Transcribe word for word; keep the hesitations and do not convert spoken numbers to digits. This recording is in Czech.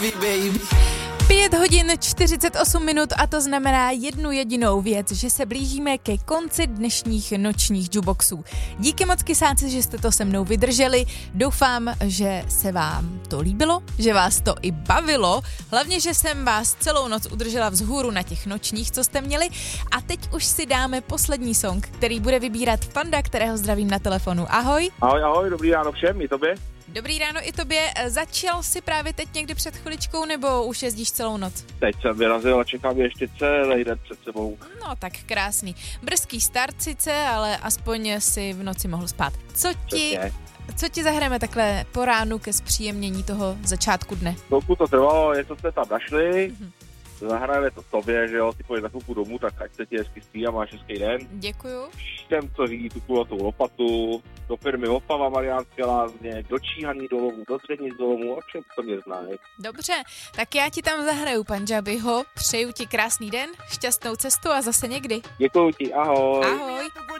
Pět hodin čtyřicet osm minut a to znamená jednu jedinou věc, že se blížíme ke konci dnešních nočních jukeboxů. Díky moc kysáci, že jste to se mnou vydrželi. Doufám, že se vám to líbilo, že vás to i bavilo. Hlavně, že jsem vás celou noc udržela vzhůru na těch nočních, co jste měli. A teď už si dáme poslední song, který bude vybírat Panda, kterého zdravím na telefonu. Ahoj. Ahoj, ahoj, dobrý ráno všem, i tobě. Dobrý ráno i tobě. Začal jsi právě teď někdy před chviličkou, nebo už jezdíš celou noc? Teď jsem vyrazil a čekám ještě celý den před sebou. No tak krásný. Brzký start sice, ale aspoň si v noci mohl spát. Co ti, co ti zahrajeme takhle po ránu ke zpříjemnění toho začátku dne? Chvilku to trvalo, něco jste tam našli. Mm-hmm. Zahrajeme to tobě, že jo, ty pojď za chvilku domů, tak ať se ti hezky spí a máš hezký den. Děkuju. Všem, co řídí tu kulatou lopatu, do firmy Opava, Mariánské Lázně, do Číhaný dolovů, do Třenic dolovů a všem, co mě znají. Dobře, tak já ti tam zahraju Pandžabiho, přeju ti krásný den, šťastnou cestu a zase někdy. Děkuju ti, ahoj. Ahoj.